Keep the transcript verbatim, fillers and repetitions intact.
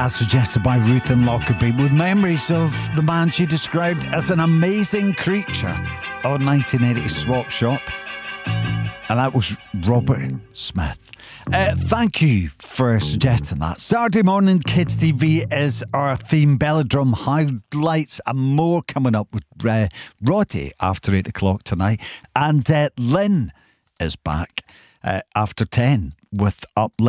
as suggested by Ruth in Lockerbie, with memories of the man she described as an amazing creature on nineteen eighties Swap Shop. And that was Robert Smith. Uh, thank you for suggesting that. Saturday morning Kids T V is our theme. Belladrum highlights and more coming up with uh, Roddy after eight o'clock tonight. And uh, Lynn is back uh, after ten with Uplift.